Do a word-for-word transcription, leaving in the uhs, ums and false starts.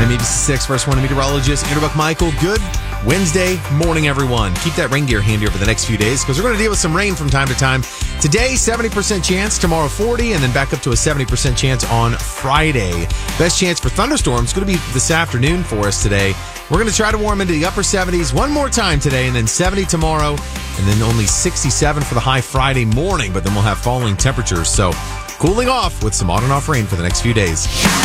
I'm A B C six First Warning Meteorologist Andrew Buck-Michael. Good Wednesday morning, everyone. Keep that rain gear handy over the next few days because we're going to deal with some rain from time to time. Today, seventy percent chance. Tomorrow, forty, and then back up to a seventy percent chance on Friday. Best chance for thunderstorms is going to be this afternoon for us today. We're going to try to warm into the upper seventies one more time today, and then seventy tomorrow, and then only sixty-seven for the high Friday morning, but then we'll have falling temperatures. So cooling off with some on and off rain for the next few days.